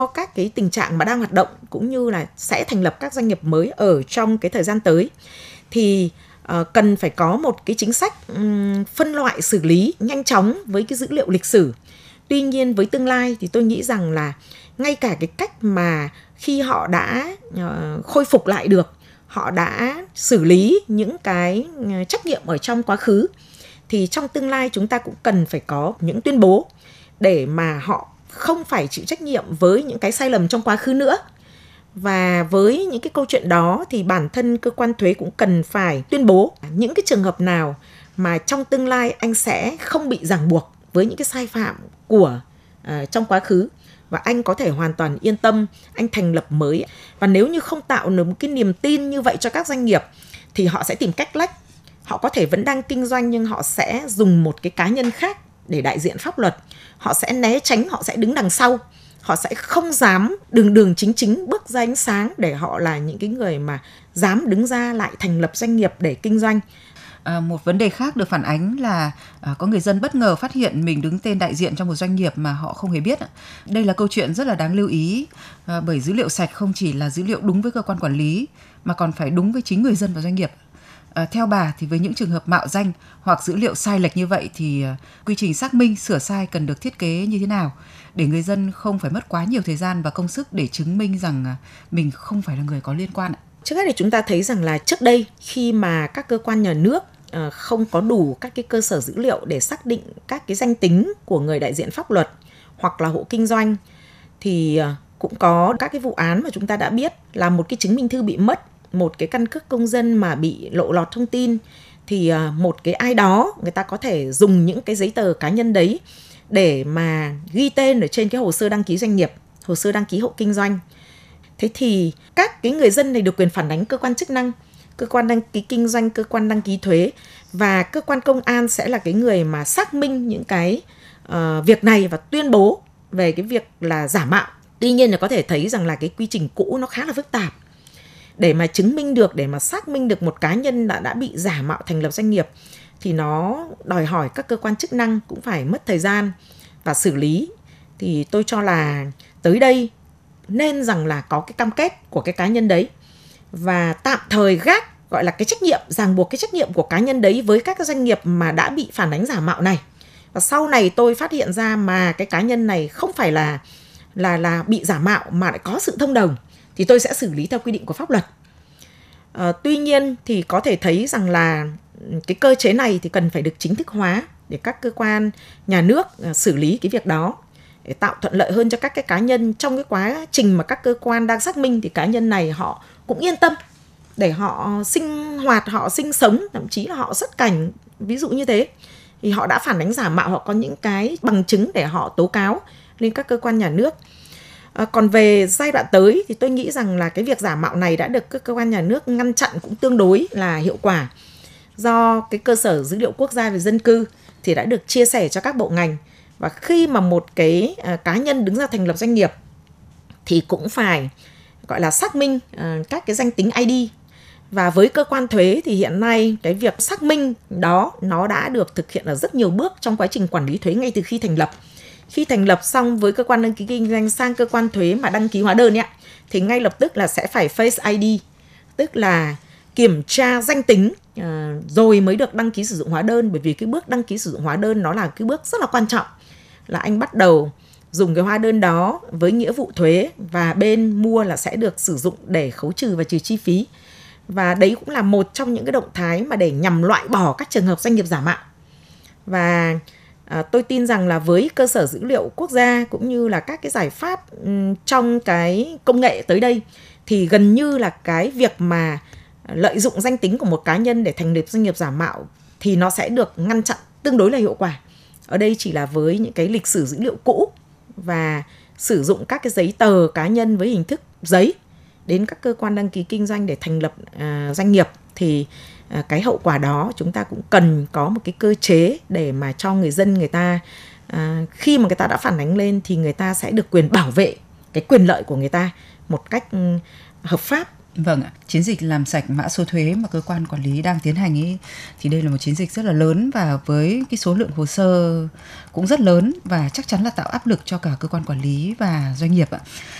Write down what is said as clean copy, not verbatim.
các cái tình trạng mà đang hoạt động cũng như là sẽ thành lập các doanh nghiệp mới ở trong cái thời gian tới thì cần phải có một cái chính sách phân loại xử lý nhanh chóng với cái dữ liệu lịch sử. Tuy nhiên với tương lai thì tôi nghĩ rằng là ngay cả cái cách mà khi họ đã khôi phục lại được, họ đã xử lý những cái trách nhiệm ở trong quá khứ, thì trong tương lai chúng ta cũng cần phải có những tuyên bố để mà họ không phải chịu trách nhiệm với những cái sai lầm trong quá khứ nữa. Và với những cái câu chuyện đó thì bản thân cơ quan thuế cũng cần phải tuyên bố những cái trường hợp nào mà trong tương lai anh sẽ không bị ràng buộc với những cái sai phạm của trong quá khứ, và anh có thể hoàn toàn yên tâm anh thành lập mới. Và nếu như không tạo được một cái niềm tin như vậy cho các doanh nghiệp thì họ sẽ tìm cách lách. Họ có thể vẫn đang kinh doanh nhưng họ sẽ dùng một cái cá nhân khác để đại diện pháp luật. Họ sẽ né tránh, họ sẽ đứng đằng sau. Họ sẽ không dám đường chính bước ra ánh sáng để họ là những cái người mà dám đứng ra lại thành lập doanh nghiệp để kinh doanh. Một vấn đề khác được phản ánh là có người dân bất ngờ phát hiện mình đứng tên đại diện trong một doanh nghiệp mà họ không hề biết. Đây là câu chuyện rất là đáng lưu ý, bởi dữ liệu sạch không chỉ là dữ liệu đúng với cơ quan quản lý mà còn phải đúng với chính người dân và doanh nghiệp. Theo bà thì với những trường hợp mạo danh hoặc dữ liệu sai lệch như vậy thì quy trình xác minh sửa sai cần được thiết kế như thế nào để người dân không phải mất quá nhiều thời gian và công sức để chứng minh rằng mình không phải là người có liên quan? Trước hết thì chúng ta thấy rằng là trước đây khi mà các cơ quan nhà nước không có đủ các cái cơ sở dữ liệu để xác định các cái danh tính của người đại diện pháp luật hoặc là hộ kinh doanh, thì cũng có các cái vụ án mà chúng ta đã biết là một cái chứng minh thư bị mất, một cái căn cước công dân mà bị lộ lọt thông tin, thì một cái ai đó người ta có thể dùng những cái giấy tờ cá nhân đấy để mà ghi tên ở trên cái hồ sơ đăng ký doanh nghiệp, hồ sơ đăng ký hộ kinh doanh. Thế thì các cái người dân này được quyền phản ánh cơ quan chức năng, cơ quan đăng ký kinh doanh, cơ quan đăng ký thuế, và cơ quan công an sẽ là cái người mà xác minh những cái việc này và tuyên bố về cái việc là giả mạo. Tuy nhiên là có thể thấy rằng là cái quy trình cũ nó khá là phức tạp. Để mà chứng minh được, để mà xác minh được một cá nhân đã bị giả mạo thành lập doanh nghiệp thì nó đòi hỏi các cơ quan chức năng cũng phải mất thời gian và xử lý. Thì tôi cho là tới đây nên rằng là có cái cam kết của cái cá nhân đấy và tạm thời gác gọi là cái trách nhiệm, ràng buộc cái trách nhiệm của cá nhân đấy với các doanh nghiệp mà đã bị phản ánh giả mạo này. Và sau này tôi phát hiện ra mà cái cá nhân này không phải là bị giả mạo mà lại có sự thông đồng thì tôi sẽ xử lý theo quy định của pháp luật. Tuy nhiên thì có thể thấy rằng là cái cơ chế này thì cần phải được chính thức hóa để các cơ quan nhà nước xử lý cái việc đó, để tạo thuận lợi hơn cho các cái cá nhân trong cái quá trình mà các cơ quan đang xác minh, thì cá nhân này họ cũng yên tâm để họ sinh hoạt, họ sinh sống, thậm chí là họ xuất cảnh, ví dụ như thế. Thì họ đã phản ánh giả mạo, họ có những cái bằng chứng để họ tố cáo lên các cơ quan nhà nước. Còn về giai đoạn tới thì tôi nghĩ rằng là cái việc giả mạo này đã được các cơ quan nhà nước ngăn chặn cũng tương đối là hiệu quả, do cái cơ sở dữ liệu quốc gia về dân cư thì đã được chia sẻ cho các bộ ngành. Và khi mà một cái cá nhân đứng ra thành lập doanh nghiệp thì cũng phải gọi là xác minh các cái danh tính ID. Và với cơ quan thuế thì hiện nay cái việc xác minh đó nó đã được thực hiện ở rất nhiều bước trong quá trình quản lý thuế ngay từ khi thành lập. Khi thành lập xong với cơ quan đăng ký kinh doanh sang cơ quan thuế mà đăng ký hóa đơn ấy, thì ngay lập tức là sẽ phải Face ID, tức là kiểm tra danh tính rồi mới được đăng ký sử dụng hóa đơn. Bởi vì cái bước đăng ký sử dụng hóa đơn nó là cái bước rất là quan trọng, là anh bắt đầu dùng cái hóa đơn đó với nghĩa vụ thuế và bên mua là sẽ được sử dụng để khấu trừ và trừ chi phí. Và đấy cũng là một trong những cái động thái mà để nhằm loại bỏ các trường hợp doanh nghiệp giả mạo. Và tôi tin rằng là với cơ sở dữ liệu quốc gia cũng như là các cái giải pháp trong cái công nghệ tới đây thì gần như là cái việc mà lợi dụng danh tính của một cá nhân để thành lập doanh nghiệp giả mạo thì nó sẽ được ngăn chặn tương đối là hiệu quả. Ở đây chỉ là với những cái lịch sử dữ liệu cũ và sử dụng các cái giấy tờ cá nhân với hình thức giấy đến các cơ quan đăng ký kinh doanh để thành lập doanh nghiệp, thì cái hậu quả đó chúng ta cũng cần có một cái cơ chế để mà cho người dân, người ta khi mà người ta đã phản ánh lên thì người ta sẽ được quyền bảo vệ cái quyền lợi của người ta một cách hợp pháp Vâng ạ, chiến dịch làm sạch mã số thuế mà cơ quan quản lý đang tiến hành ấy thì đây là một chiến dịch rất là lớn và với cái số lượng hồ sơ cũng rất lớn và chắc chắn là tạo áp lực cho cả cơ quan quản lý và doanh nghiệp ạ.